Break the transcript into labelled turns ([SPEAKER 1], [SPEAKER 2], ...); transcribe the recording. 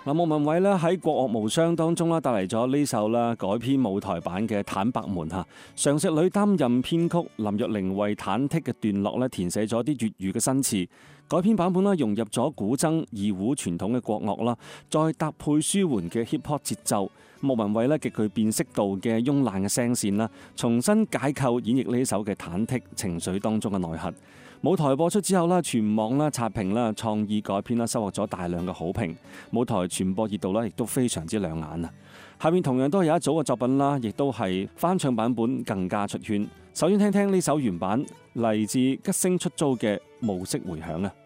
[SPEAKER 1] 嗱，莫文蔚咧喺《國樂無雙》當中啦，帶嚟咗呢首啦改編舞台版嘅《坦白門》嚇。常石磊擔任編曲，林若寧為忐忑嘅段落咧填寫咗啲粵語嘅新詞。改編版本啦融入咗古箏、二胡傳統嘅國樂啦，再搭配舒緩嘅 hip hop 節奏。莫文蔚咧極具辨識度嘅慵懶嘅聲線啦，重新解構演繹呢首嘅忐忑情緒當中嘅內核。舞台播出之後啦，全網啦刷屏啦，創意改編啦，收穫咗大量嘅好評。舞台傳播熱度啦，亦都非常之亮眼啊！下面同樣都係有一組嘅作品啦，亦都係翻唱版本更加出圈。首先聽聽呢首原版，嚟自吉星出租嘅《暮色迴響》啊！